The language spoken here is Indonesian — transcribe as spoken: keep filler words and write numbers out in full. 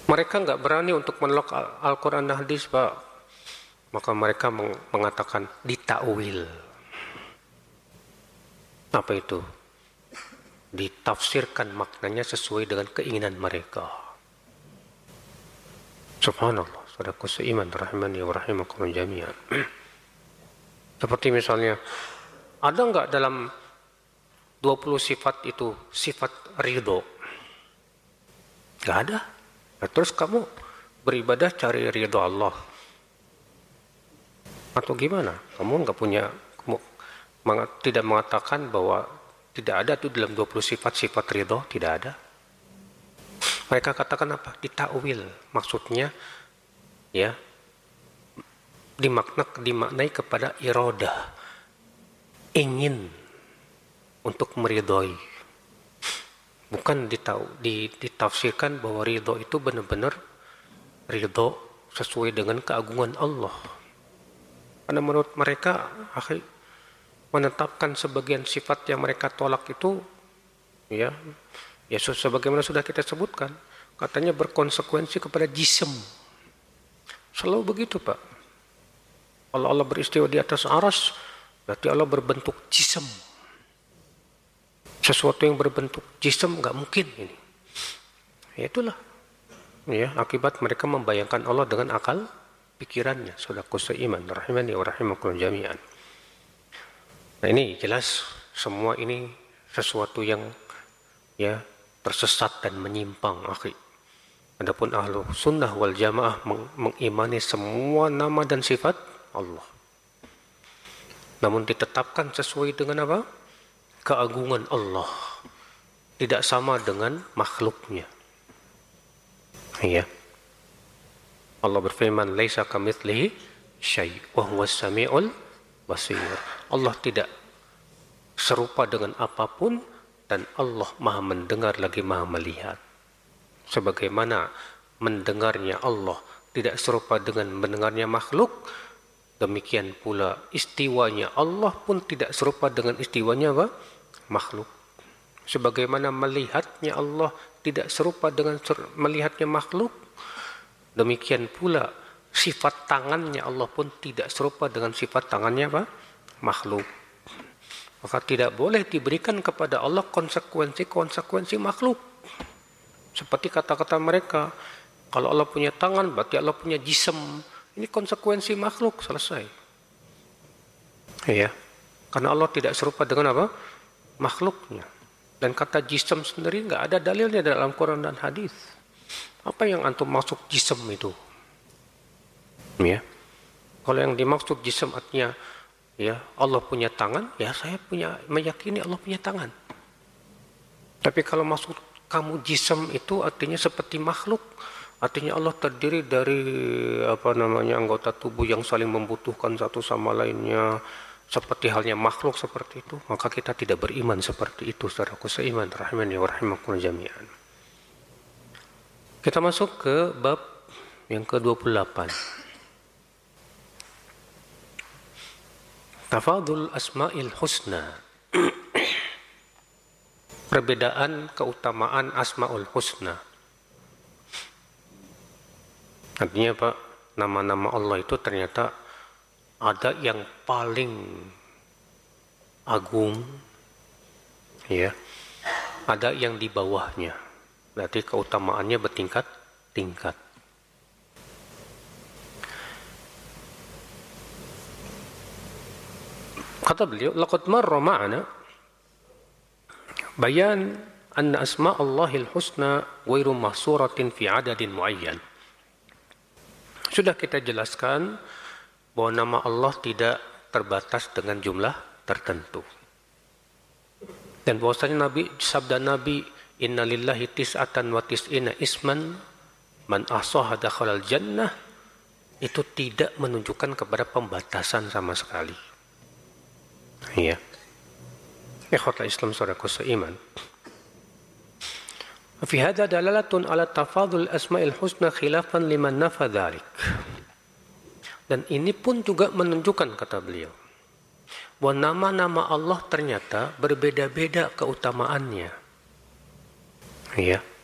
Mereka nggak berani untuk menolak Al-Quran dan hadis, Pak. Maka mereka mengatakan ditakwil. Apa itu? Ditafsirkan maknanya sesuai dengan keinginan mereka. Subhanallah, saudaraku seiman rahimani wa rahimakumullah jami'an. Seperti misalnya, ada nggak dalam dua puluh sifat itu sifat ridho? Nggak ada. Nah, terus kamu beribadah cari ridho Allah atau gimana? Kamu nggak punya, kamu tidak mengatakan bahwa tidak ada tuh dalam dua puluh sifat-sifat ridho, tidak ada. Mereka katakan apa? Ditakwil, maksudnya ya dimakna dimaknai kepada iradah, ingin untuk meridhoi. Bukan ditafsirkan bahwa ridho itu benar-benar ridho sesuai dengan keagungan Allah. Karena menurut mereka menetapkan sebagian sifat yang mereka tolak itu ya, ya sebagaimana sudah kita sebutkan, katanya berkonsekuensi kepada jism. Selalu begitu, Pak. Kalau Allah beristiwa di atas aras, berarti Allah berbentuk jism. Sesuatu yang berbentuk jism nggak mungkin ini. Ya itulah. Ya, akibat mereka membayangkan Allah dengan akal pikirannya. Saudaraku seiman rahimani wa rahimakumullah jami'an. Nah, ini jelas semua ini sesuatu yang ya tersesat dan menyimpang, akhi. Adapun ahlu sunnah wal jamaah meng mengimani semua nama dan sifat Allah. Namun ditetapkan sesuai dengan apa? Keagungan Allah, tidak sama dengan makhluknya. Ya. Allah berfirman, "Laisa kamitslihi syai' wa huwas samiul basir." Allah tidak serupa dengan apapun dan Allah Maha mendengar lagi Maha melihat. Sebagaimana mendengarnya Allah tidak serupa dengan mendengarnya makhluk, demikian pula istiwanya Allah pun tidak serupa dengan istiwanya apa? Makhluk. Sebagaimana melihatnya Allah tidak serupa dengan melihatnya makhluk, demikian pula sifat tangannya Allah pun tidak serupa dengan sifat tangannya apa? Makhluk. Maka tidak boleh diberikan kepada Allah konsekuensi-konsekuensi makhluk. Seperti kata-kata mereka, kalau Allah punya tangan berarti Allah punya jism. Ini konsekuensi makhluk, selesai. Ya, karena Allah tidak serupa dengan apa? Makhluknya. Dan kata jism sendiri nggak ada dalilnya dalam Quran dan hadis. Apa yang antum maksud jism itu? Ya, kalau yang dimaksud jism artinya ya Allah punya tangan, ya saya punya meyakini Allah punya tangan. Tapi kalau maksud kamu jism itu artinya seperti makhluk, artinya Allah terdiri dari apa namanya anggota tubuh yang saling membutuhkan satu sama lainnya, seperti halnya makhluk seperti itu, maka kita tidak beriman seperti itu, saudaraku seiman rahimani wa rahimakumullah jami'an. Kita masuk ke bab yang ke dua puluh delapan. Tafadul asma'il husna. Perbedaan keutamaan asma'ul husna. Artinya Pak, nama-nama Allah itu ternyata ada yang paling agung, ya, ada yang di bawahnya. Berarti keutamaannya bertingkat-tingkat. Kata beliau, laqad marra ma'ana bayan anna asma' Allahil husna ghairu mahsuratin fi adadin muayyan. Sudah kita jelaskan bahwa nama Allah tidak terbatas dengan jumlah tertentu. Dan bahwasanya Nabi, sabda Nabi, inna lillahi tis'atan wa tis'ina isman man ahsaha dakhalal jannah, itu tidak menunjukkan kepada pembatasan sama sekali. Iya. Ikhwatal Islam saudaraku seiman. Fi hadza dalalatun ala tafadul asma'il husna khilafan liman nafa dzalik. Dan ini pun juga menunjukkan, kata beliau, bahwa nama-nama Allah ternyata berbeda-beda keutamaannya. Ya.